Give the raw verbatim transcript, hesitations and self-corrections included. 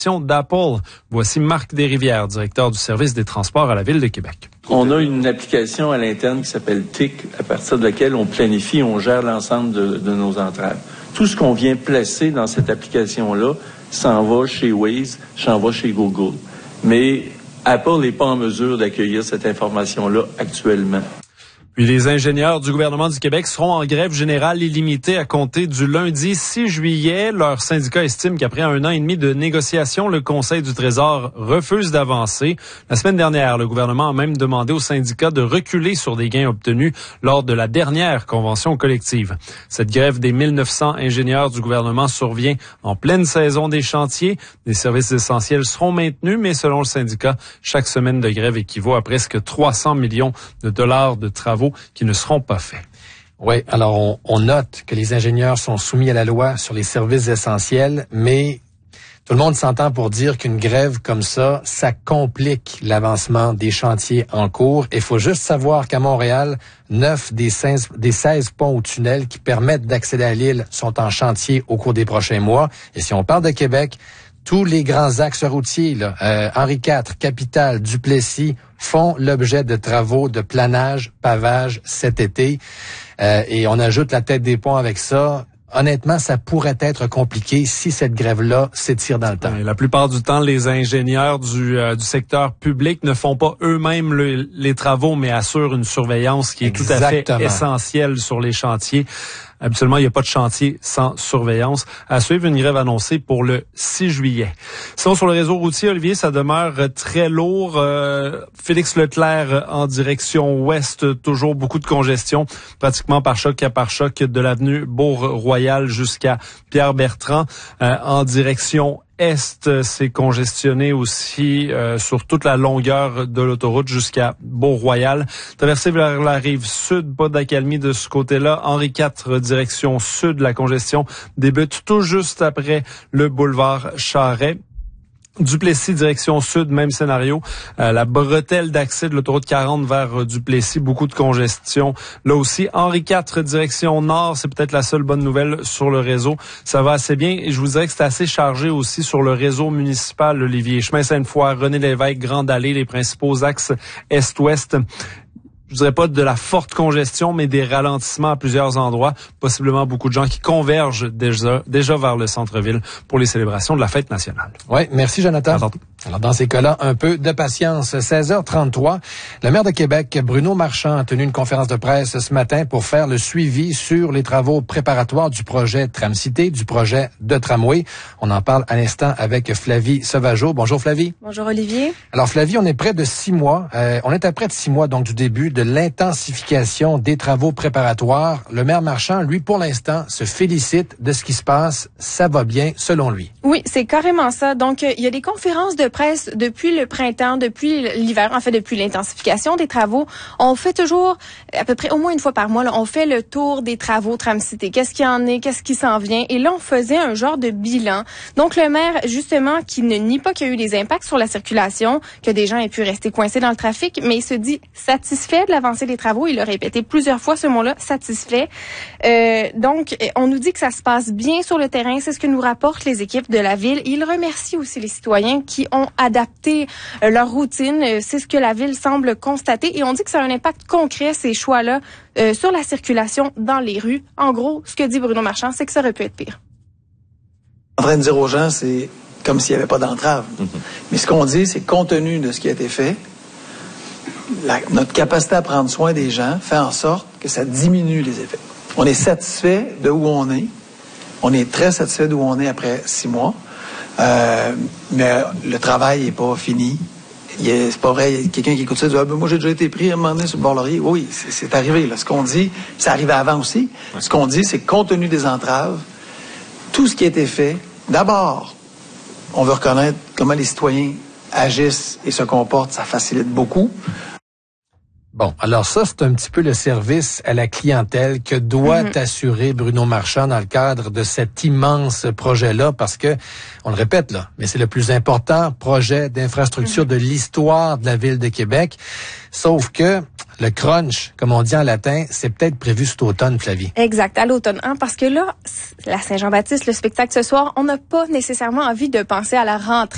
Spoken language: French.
d'Apple. Voici Marc Desrivières, directeur du service des transports à la Ville de Québec. On a une application à l'interne qui s'appelle T I C, à partir de laquelle on planifie, on gère l'ensemble de, de nos entraves. Tout ce qu'on vient placer dans cette application-là s'en va chez Waze, s'en va chez Google. Mais Apple n'est pas en mesure d'accueillir cette information-là actuellement. Puis les ingénieurs du gouvernement du Québec seront en grève générale illimitée à compter du lundi six juillet. Leur syndicat estime qu'après un an et demi de négociations, le Conseil du Trésor refuse d'avancer. La semaine dernière, le gouvernement a même demandé aux syndicats de reculer sur des gains obtenus lors de la dernière convention collective. Cette grève des mille neuf cents ingénieurs du gouvernement survient en pleine saison des chantiers. Les services essentiels seront maintenus, mais selon le syndicat, chaque semaine de grève équivaut à presque trois cents millions de dollars de travaux qui ne seront pas faits. Oui, alors on, on note que les ingénieurs sont soumis à la loi sur les services essentiels, mais tout le monde s'entend pour dire qu'une grève comme ça, ça complique l'avancement des chantiers en cours. Il faut juste savoir qu'à Montréal, neuf des seize, des seize ponts ou tunnels qui permettent d'accéder à l'île sont en chantier au cours des prochains mois. Et si on parle de Québec, tous les grands axes routiers, là, euh, Henri quatre, Capitale, Duplessis, font l'objet de travaux de planage, pavage cet été. Euh, et on ajoute la tête des ponts avec ça. Honnêtement, ça pourrait être compliqué si cette grève-là s'étire dans le temps. Et la plupart du temps, les ingénieurs du, euh, du secteur public ne font pas eux-mêmes le, les travaux, mais assurent une surveillance qui est Exactement. tout à fait essentielle sur les chantiers. Habituellement, il n'y a pas de chantier sans surveillance. À suivre, une grève annoncée pour le six juillet. Sinon, sur le réseau routier, Olivier, ça demeure très lourd. Euh, Félix Leclerc en direction ouest, toujours beaucoup de congestion, pratiquement par choc à par choc de l'avenue Bourg-Royal jusqu'à Pierre-Bertrand. Euh, en direction Est, c'est congestionné aussi euh, sur toute la longueur de l'autoroute jusqu'à Beau-Royal. Traversée vers la rive sud, pas d'accalmie de ce côté-là. Henri quatre, direction sud, la congestion débute tout juste après le boulevard Charret. Duplessis, direction sud, même scénario. Euh, la bretelle d'accès de l'autoroute quarante vers euh, Duplessis, beaucoup de congestion. Là aussi, Henri quatre, direction nord, c'est peut-être la seule bonne nouvelle sur le réseau. Ça va assez bien et je vous dirais que c'est assez chargé aussi sur le réseau municipal, Olivier. Chemin Sainte-Foy, René-Lévesque, Grande Allée, les principaux axes est-ouest. Je dirais pas de la forte congestion, mais des ralentissements à plusieurs endroits. Possiblement beaucoup de gens qui convergent déjà, déjà vers le centre-ville pour les célébrations de la fête nationale. Oui, merci Jonathan. Attends. Alors dans ces cas-là, un peu de patience. seize heures trente-trois, le maire de Québec, Bruno Marchand, a tenu une conférence de presse ce matin pour faire le suivi sur les travaux préparatoires du projet Tram-Cité, du projet de tramway. On en parle à l'instant avec Flavie Sauvageau. Bonjour Flavie. Bonjour Olivier. Alors Flavie, on est près de six mois. Euh, on est à près de six mois donc du début de l'intensification des travaux préparatoires. Le maire Marchand, lui, pour l'instant, se félicite de ce qui se passe. Ça va bien, selon lui. Oui, c'est carrément ça. Donc, il y a des conférences de presse depuis le printemps, depuis l'hiver, en fait, depuis l'intensification des travaux. On fait toujours, à peu près au moins une fois par mois, là, on fait le tour des travaux Tram-Cité. Qu'est-ce qu'il y en est? Qu'est-ce qui s'en vient? Et là, on faisait un genre de bilan. Donc, le maire, justement, qui ne nie pas qu'il y a eu des impacts sur la circulation, que des gens aient pu rester coincés dans le trafic, mais il se dit satisfait de l'avancée des travaux. Il a répété plusieurs fois ce mot-là, satisfait. Euh, donc, on nous dit que ça se passe bien sur le terrain. C'est ce que nous rapportent les équipes de la ville. Il remercie aussi les citoyens qui ont adapté euh, leur routine. C'est ce que la ville semble constater. Et on dit que ça a un impact concret, ces choix-là, euh, sur la circulation dans les rues. En gros, ce que dit Bruno Marchand, c'est que ça aurait pu être pire. En train de dire aux gens, c'est comme s'il n'y avait pas d'entrave. Mm-hmm. Mais ce qu'on dit, c'est compte tenu de ce qui a été fait, La, notre capacité à prendre soin des gens fait en sorte que ça diminue les effets. On est satisfait de où on est. On est très satisfait d'où on est après six mois. Euh, mais le travail n'est pas fini. Il y a, c'est pas vrai, il y a quelqu'un qui écoute ça et dit ah, ben moi j'ai déjà été pris à un moment donné sur le bord laurier. Oui, c'est, c'est arrivé. Là. Ce qu'on dit, ça arrivait avant aussi. Ce qu'on dit, c'est compte tenu des entraves, tout ce qui a été fait, d'abord, on veut reconnaître comment les citoyens agissent et se comportent. Ça facilite beaucoup. Bon, alors ça, c'est un petit peu le service à la clientèle que doit mm-hmm. assurer Bruno Marchand dans le cadre de cet immense projet-là, parce que, on le répète là, mais c'est le plus important projet d'infrastructure mm-hmm. de l'histoire de la Ville de Québec. Sauf que le crunch, comme on dit en latin, c'est peut-être prévu cet automne, Flavie. Exact, à l'automne. Hein, parce que là, la Saint-Jean-Baptiste, le spectacle ce soir, on n'a pas nécessairement envie de penser à la rentrée.